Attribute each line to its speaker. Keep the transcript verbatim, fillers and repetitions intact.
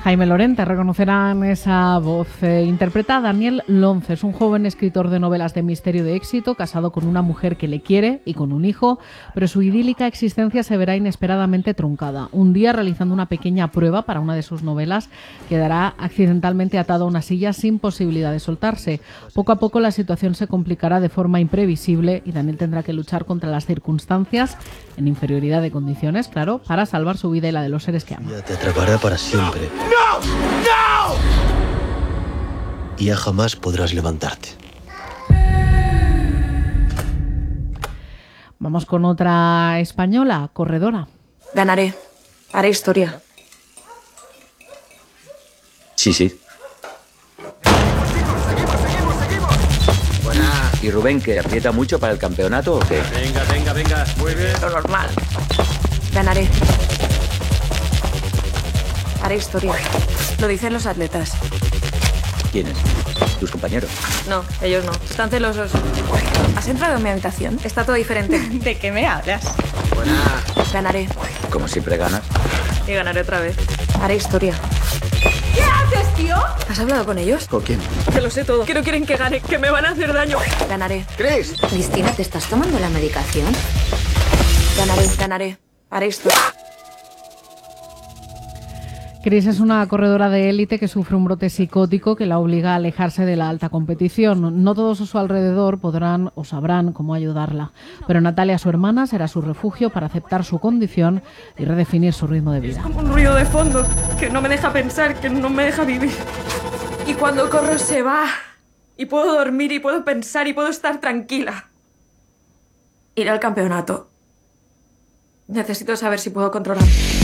Speaker 1: Jaime Lorente reconocerán esa voz. Eh, interpreta a Daniel Lonce, es un joven escritor de novelas de misterio de éxito, casado con una mujer que le quiere y con un hijo, pero su idílica existencia se verá inesperadamente truncada. Un día, realizando una pequeña prueba para una de sus novelas, quedará accidentalmente atado a una silla sin posibilidad de soltarse. Poco a poco la situación se complicará de forma imprevisible y Daniel tendrá que luchar contra las circunstancias, en inferioridad de condiciones, claro, para salvar su vida y la de los seres que ama.
Speaker 2: Ya te atrapará para siempre.
Speaker 3: ¡No! ¡No!
Speaker 2: Y ya jamás podrás levantarte.
Speaker 1: Vamos con otra española, corredora.
Speaker 4: Ganaré. Haré historia.
Speaker 5: Sí, sí. Buena. ¿Y Rubén, que aprieta mucho para el campeonato o qué?
Speaker 3: Venga, venga, venga. Muy bien.
Speaker 4: Lo normal. Ganaré. Haré historia. Lo dicen los atletas.
Speaker 5: ¿Quiénes? ¿Tus compañeros?
Speaker 4: No, ellos no. Están celosos. ¿Has entrado en mi habitación? Está todo diferente.
Speaker 6: ¿De qué me hablas?
Speaker 5: Buena.
Speaker 4: Ganaré.
Speaker 5: Como siempre ganas.
Speaker 4: Y ganaré otra vez. Haré historia.
Speaker 6: ¿Qué haces, tío?
Speaker 4: ¿Has hablado con ellos?
Speaker 5: ¿Con quién?
Speaker 4: Que lo sé todo. Que no quieren que gane, que me van a hacer daño. Ganaré.
Speaker 5: ¿Crees?
Speaker 7: Cristina, ¿te estás tomando la medicación?
Speaker 4: Ganaré, ganaré. Haré historia.
Speaker 1: Chris es una corredora de élite que sufre un brote psicótico que la obliga a alejarse de la alta competición. No todos a su alrededor podrán o sabrán cómo ayudarla, pero Natalia, su hermana, será su refugio para aceptar su condición y redefinir su ritmo de vida.
Speaker 4: Es como un ruido de fondo que no me deja pensar, que no me deja vivir. Y cuando corro se va. Y puedo dormir y puedo pensar y puedo estar tranquila. Ir al campeonato. Necesito saber si puedo controlar.